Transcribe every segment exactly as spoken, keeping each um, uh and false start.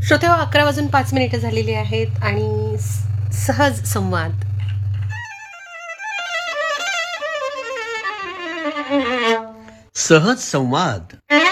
श्रोतेहो, अकरा वाजून पाच मिनिटं झालेली आहेत आणि सहज संवाद. सहज संवाद.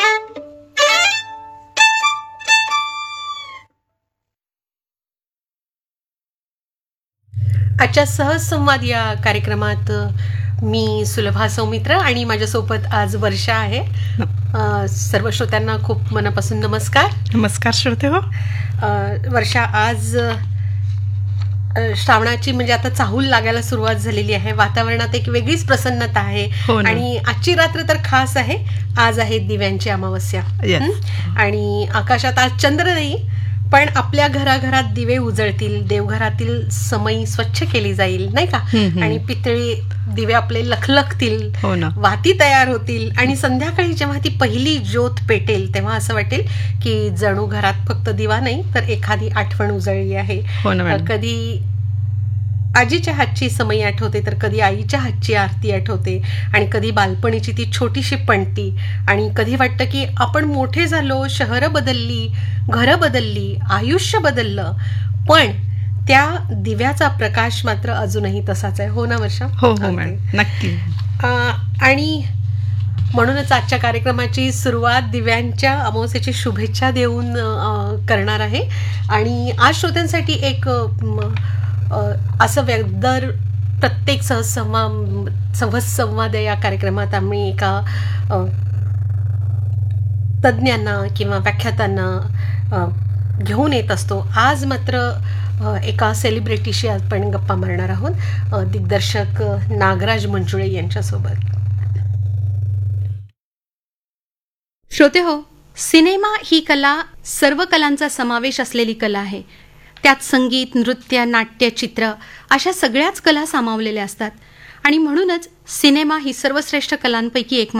आजच्या सहज संवाद या कार्यक्रमात मी सुलभा सौमित्र आणि माझ्यासोबत आज वर्षा आहे. अ, सर्व श्रोत्यांना खूप मनापासून नमस्कार. नमस्कार श्रोते हो. वर्षा, आज अ, श्रावणाची म्हणजे आता चाहूल लागायला सुरुवात झालेली आहे. वातावरणात एक वेगळीच प्रसन्नता आहे. हो ना. आणि आजची रात्र तर खास आहे. आज आहे दिव्यांची अमावस्या. Yes. हं? आणि आकाशात आज चंद्र नाही, पण आपल्या घराघरात दिवे उजळतील, देवघरातील समई स्वच्छ केली जाईल, नाही का? हम्म, हम्म. आणि पितळी दिवे आपले लखलखतील, हो ना. वाती तयार होतील आणि संध्याकाळी जेव्हा ती पहिली ज्योत पेटेल तेव्हा असं वाटेल की जणू घरात फक्त दिवा नाही तर एखादी आठवण उजळली आहे. हो ना मॅडम. कधी आजीच्या हातची समई आठवते, तर कधी आईच्या हातची आरती आठवते, आणि कधी बालपणीची ती छोटीशी पणती, आणि कधी वाटतं की आपण मोठे झालो, शहरं बदलली, घरं बदलली, आयुष्य बदललं, पण त्या दिव्याचा प्रकाश मात्र अजूनही तसाच आहे. हो ना वर्षा? हो हो मॅडम, नक्की. अं, आणि म्हणूनच आजच्या कार्यक्रमाची सुरुवात दिव्यांच्या अमावस्येची शुभेच्छा देऊन अं, करणार आहे. आणि आज श्रोत्यांसाठी एक अं, अं, असं व्य- दर प्रत्येक सहज संवाद सहज संवाद या कार्यक्रमात आम्ही एका अं, तज्ज्ञांना किंवा व्याख्यातांना अं, घेऊन येत असतो. आज मात्र अं, एका सेलिब्रिटीशी आपण गप्पा मारणार आहोत, अं, दिग्दर्शक अं, नागराज मंजुळे यांच्यासोबत. श्रोते हो, सिनेमा ही कला सर्व कलांचा समावेश असलेली कला आहे. त्यात संगीत, नृत्य, नाट्य, चित्र अशा सगळ्याच कला सामावलेल्या असतात. आणि म्हणूनच सिनेमा ही सर्वश्रेष्ठ कलांपैकी एक